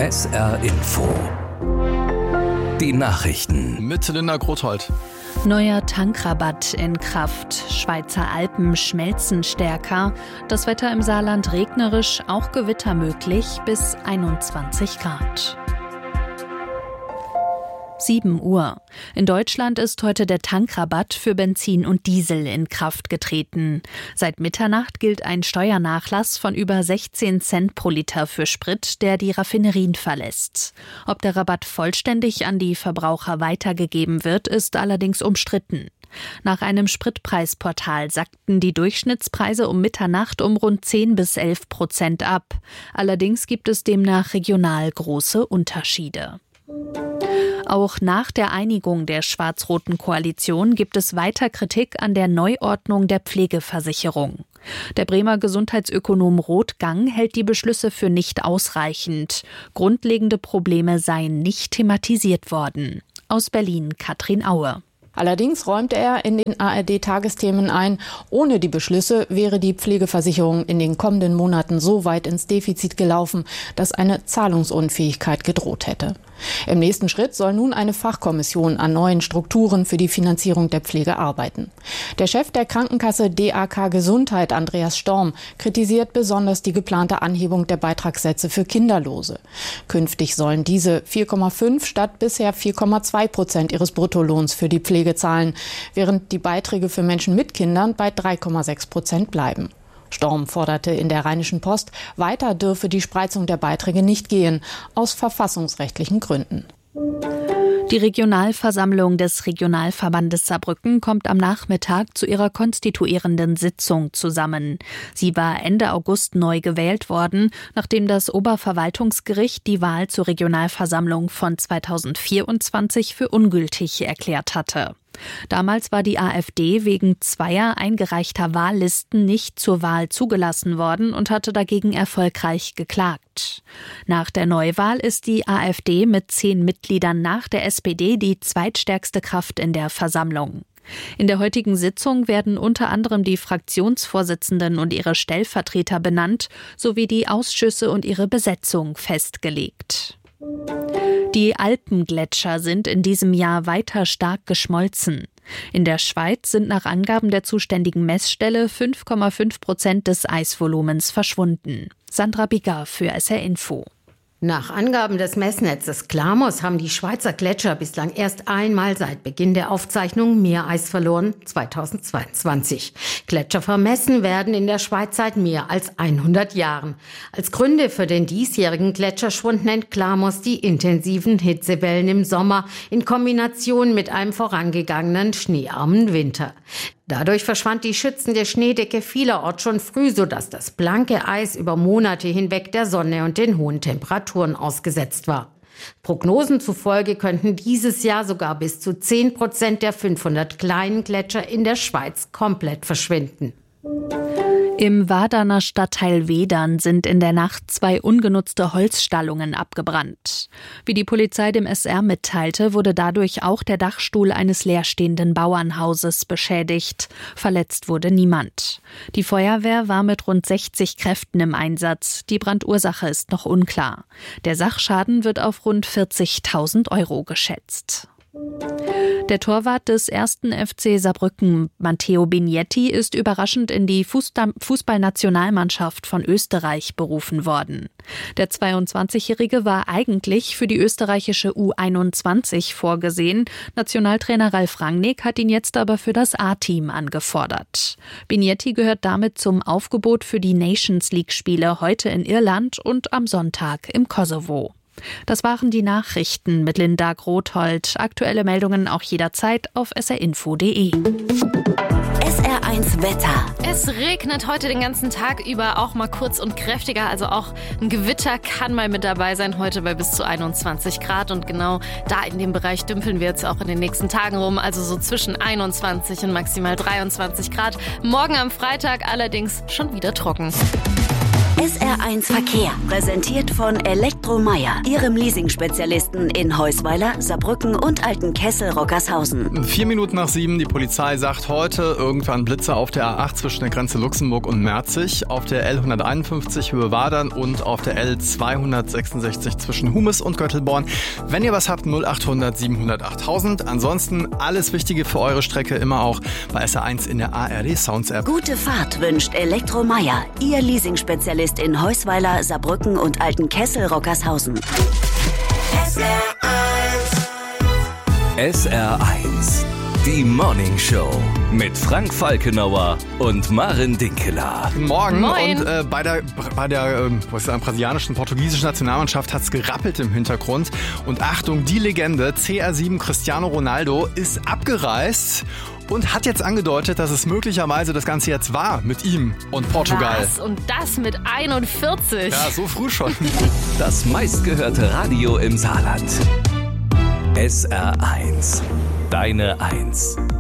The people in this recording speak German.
SR Info. Die Nachrichten. Mit Linda Grothold. Neuer Tankrabatt in Kraft. Schweizer Alpen schmelzen stärker. Das Wetter im Saarland regnerisch, auch Gewitter möglich bis 21 Grad. 7 Uhr. In Deutschland ist heute der Tankrabatt für Benzin und Diesel in Kraft getreten. Seit Mitternacht gilt ein Steuernachlass von über 16 Cent pro Liter für Sprit, der die Raffinerien verlässt. Ob der Rabatt vollständig an die Verbraucher weitergegeben wird, ist allerdings umstritten. Nach einem Spritpreisportal sackten die Durchschnittspreise um Mitternacht um rund 10 bis 11% ab. Allerdings gibt es demnach regional große Unterschiede. Auch nach der Einigung der schwarz-roten Koalition gibt es weiter Kritik an der Neuordnung der Pflegeversicherung. Der Bremer Gesundheitsökonom Rothgang hält die Beschlüsse für nicht ausreichend. Grundlegende Probleme seien nicht thematisiert worden. Aus Berlin Katrin Aue. Allerdings räumte er in den ARD-Tagesthemen ein, ohne die Beschlüsse wäre die Pflegeversicherung in den kommenden Monaten so weit ins Defizit gelaufen, dass eine Zahlungsunfähigkeit gedroht hätte. Im nächsten Schritt soll nun eine Fachkommission an neuen Strukturen für die Finanzierung der Pflege arbeiten. Der Chef der Krankenkasse DAK Gesundheit, Andreas Storm, kritisiert besonders die geplante Anhebung der Beitragssätze für Kinderlose. Künftig sollen diese 4,5 statt bisher 4,2% ihres Bruttolohns für die Pflege zahlen, während die Beiträge für Menschen mit Kindern bei 3,6% bleiben. Storm forderte in der Rheinischen Post, weiter dürfe die Spreizung der Beiträge nicht gehen, aus verfassungsrechtlichen Gründen. Die Regionalversammlung des Regionalverbandes Saarbrücken kommt am Nachmittag zu ihrer konstituierenden Sitzung zusammen. Sie war Ende August neu gewählt worden, nachdem das Oberverwaltungsgericht die Wahl zur Regionalversammlung von 2024 für ungültig erklärt hatte. Damals war die AfD wegen 2 eingereichter Wahllisten nicht zur Wahl zugelassen worden und hatte dagegen erfolgreich geklagt. Nach der Neuwahl ist die AfD mit 10 Mitgliedern nach der SPD die zweitstärkste Kraft in der Versammlung. In der heutigen Sitzung werden unter anderem die Fraktionsvorsitzenden und ihre Stellvertreter benannt, sowie die Ausschüsse und ihre Besetzung festgelegt. Die Alpengletscher sind in diesem Jahr weiter stark geschmolzen. In der Schweiz sind nach Angaben der zuständigen Messstelle 5,5% des Eisvolumens verschwunden. Sandra Bigger für SR Info. Nach Angaben des Messnetzes Klamos haben die Schweizer Gletscher bislang erst einmal seit Beginn der Aufzeichnung Meereis verloren, 2022. Gletscher vermessen werden in der Schweiz seit mehr als 100 Jahren. Als Gründe für den diesjährigen Gletscherschwund nennt Klamos die intensiven Hitzewellen im Sommer in Kombination mit einem vorangegangenen schneearmen Winter. Dadurch verschwand die schützende Schneedecke vielerorts schon früh, sodass das blanke Eis über Monate hinweg der Sonne und den hohen Temperaturen ausgesetzt war. Prognosen zufolge könnten dieses Jahr sogar bis zu 10% der 500 kleinen Gletscher in der Schweiz komplett verschwinden. Im Waderner Stadtteil Wedern sind in der Nacht 2 ungenutzte Holzstallungen abgebrannt. Wie die Polizei dem SR mitteilte, wurde dadurch auch der Dachstuhl eines leerstehenden Bauernhauses beschädigt. Verletzt wurde niemand. Die Feuerwehr war mit rund 60 Kräften im Einsatz. Die Brandursache ist noch unklar. Der Sachschaden wird auf rund 40.000 € geschätzt. Der Torwart des 1. FC Saarbrücken, Matteo Bignetti, ist überraschend in die Fußballnationalmannschaft von Österreich berufen worden. Der 22-Jährige war eigentlich für die österreichische U21 vorgesehen. Nationaltrainer Ralf Rangnick hat ihn jetzt aber für das A-Team angefordert. Bignetti gehört damit zum Aufgebot für die Nations League-Spiele heute in Irland und am Sonntag im Kosovo. Das waren die Nachrichten mit Linda Grothold. Aktuelle Meldungen auch jederzeit auf srinfo.de. SR1 Wetter. Es regnet heute den ganzen Tag über, auch mal kurz und kräftiger. Also auch ein Gewitter kann mal mit dabei sein, heute bei bis zu 21 Grad. Und genau da in dem Bereich dümpeln wir jetzt auch in den nächsten Tagen rum. Also so zwischen 21 und maximal 23 Grad. Morgen am Freitag allerdings schon wieder trocken. SR1 Verkehr, präsentiert von Elektromeyer, Ihrem Leasing-Spezialisten in Heusweiler, Saarbrücken und Altenkessel-Rockershausen. 7:04, die Polizei sagt heute irgendwann Blitze auf der A8 zwischen der Grenze Luxemburg und Merzig, auf der L151 Höhe Wadern und auf der L266 zwischen Humes und Göttelborn. Wenn ihr was habt, 0800 700 8000. Ansonsten alles Wichtige für eure Strecke immer auch bei SR1 in der ARD Sounds App. Gute Fahrt wünscht Elektromeyer, Ihr Leasing-Spezialist in Heusweiler, Saarbrücken und Altenkessel-Rockershausen. SR1, die Morning Show mit Frank Falkenauer und Maren Dinkeler. Guten Morgen. Moin. Und bei der brasilianischen, portugiesischen Nationalmannschaft hat es gerappelt im Hintergrund. Und Achtung, die Legende CR7 Cristiano Ronaldo ist abgereist und hat jetzt angedeutet, dass es möglicherweise das Ganze jetzt war mit ihm und Portugal. Was? Und das mit 41. Ja, so früh schon. Das meistgehörte Radio im Saarland. SR1, deine Eins.